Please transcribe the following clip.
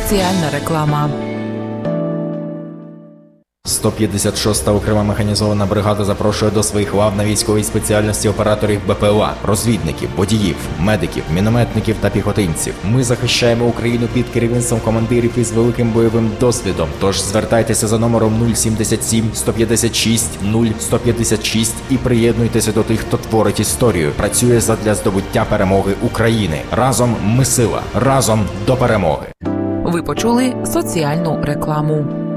Соціальна реклама. 156-та окрема механізована бригада запрошує до своїх лав на військовій спеціальності операторів БПЛА, розвідників, водіїв, медиків, мінометників та піхотинців. Ми захищаємо Україну під керівництвом командирів із великим бойовим досвідом. Тож звертайтеся за номером 077 156 0156 і приєднуйтеся до тих, хто творить історію, працює задля здобуття перемоги України. Разом ми сила, разом до перемоги. Ви почули соціальну рекламу.